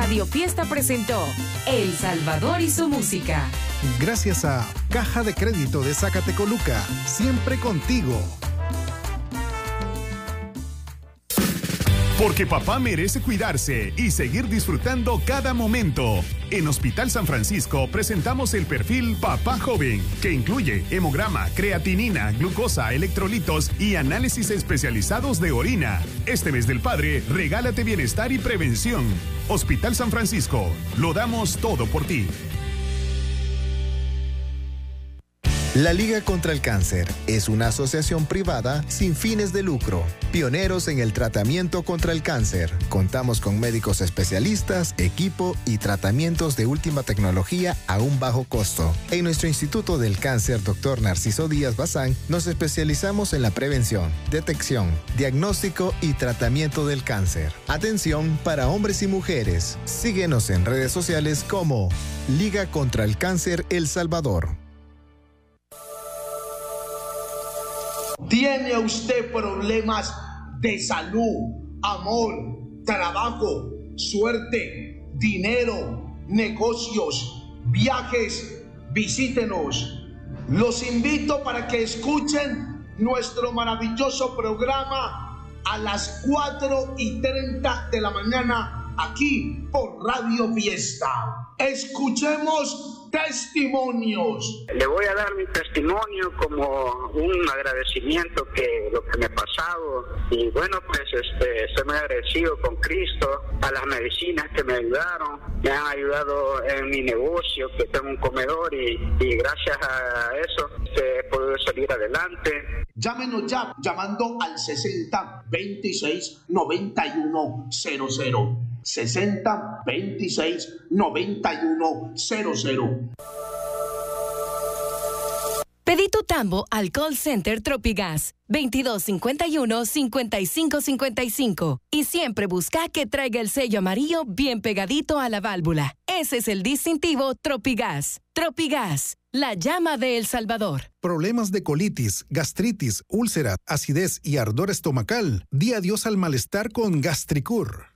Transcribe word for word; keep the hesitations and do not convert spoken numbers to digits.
Radio Fiesta presentó El Salvador y su música. Gracias a Caja de Crédito de Zacatecoluca, siempre contigo. Porque papá merece cuidarse y seguir disfrutando cada momento. En Hospital San Francisco presentamos el perfil Papá Joven, que incluye hemograma, creatinina, glucosa, electrolitos y análisis especializados de orina. Este mes del padre, regálate bienestar y prevención. Hospital San Francisco, lo damos todo por ti. La Liga contra el Cáncer es una asociación privada sin fines de lucro, pioneros en el tratamiento contra el cáncer. Contamos con médicos especialistas, equipo y tratamientos de última tecnología a un bajo costo. En nuestro Instituto del Cáncer, doctor Narciso Díaz Bazán, nos especializamos en la prevención, detección, diagnóstico y tratamiento del cáncer. Atención para hombres y mujeres. Síguenos en redes sociales como Liga contra el Cáncer El Salvador. ¿Tiene usted problemas de salud, amor, trabajo, suerte, dinero, negocios, viajes? Visítenos. Los invito para que escuchen nuestro maravilloso programa a las cuatro y treinta de la mañana aquí por Radio Fiesta. Escuchemos testimonios. Le voy a dar mi testimonio como un agradecimiento que lo que me ha pasado, y bueno, pues este estoy muy agradecido con Cristo, a las medicinas que me ayudaron, me han ayudado en mi negocio, que tengo un comedor, y, y gracias a eso este, he podido salir adelante. Llámenos ya llamando al sesenta veintiséis noventa y uno cero cero. sesenta veintiséis noventa y uno cero cero. Pedí tu tambo al call center Tropigas veintidós cincuenta y uno cincuenta y cinco cincuenta y cinco y siempre busca que traiga el sello amarillo bien pegadito a la válvula. Ese es el distintivo Tropigas. Tropigas, la llama de El Salvador. Problemas de colitis, gastritis, úlcera, acidez y ardor estomacal. Di adiós al malestar con Gastricur.